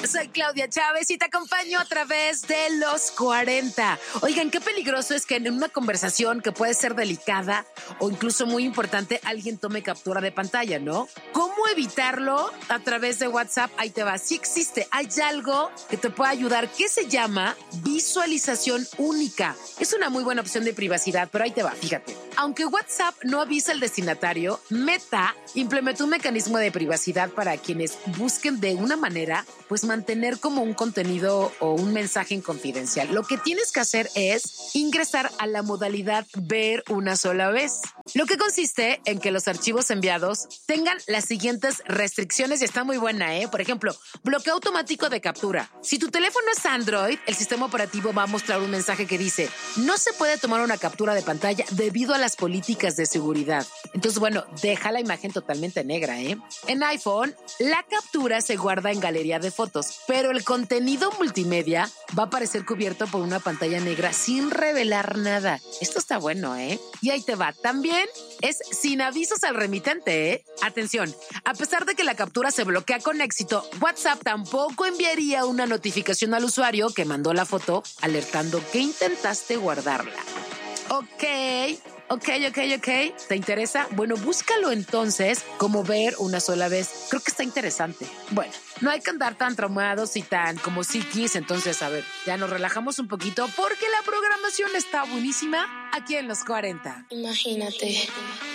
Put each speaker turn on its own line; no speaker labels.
Soy Claudia Chávez y te acompaño a través de los 40. Oigan, qué peligroso es que en una conversación que puede ser delicada o incluso muy importante, alguien tome captura de pantalla, ¿no? ¿Cómo evitarlo? A través de WhatsApp, ahí te va. Sí existe, hay algo que te puede ayudar que se llama visualización única. Es una muy buena opción de privacidad, pero ahí te va, fíjate. Aunque WhatsApp no avisa al destinatario, Meta implementó un mecanismo de privacidad para quienes busquen de una manera, pues mantener como un contenido o un mensaje confidencial. Lo que tienes que hacer es ingresar a la modalidad ver una sola vez. Lo que consiste en que los archivos enviados tengan las siguientes restricciones y está muy buena, ¿eh? Por ejemplo, bloqueo automático de captura. Si tu teléfono es Android, el sistema operativo va a mostrar un mensaje que dice: no se puede tomar una captura de pantalla debido a las políticas de seguridad. Entonces, bueno, deja la imagen totalmente negra, ¿eh? En iPhone, la captura se guarda en galería de fotos, pero el contenido multimedia va a aparecer cubierto por una pantalla negra sin revelar nada. Esto está bueno, ¿eh? Y ahí te va. También es sin avisos al remitente, ¿eh? Atención, a pesar de que la captura se bloquea con éxito, WhatsApp tampoco enviaría una notificación al usuario que mandó la foto alertando que intentaste guardarla. Ok. ¿Te interesa? Bueno, búscalo entonces como ver una sola vez. Creo que está interesante. Bueno, no hay que andar tan traumados y tan como psiquis. Entonces, a ver, ya nos relajamos un poquito porque la programación está buenísima aquí en los 40.
Imagínate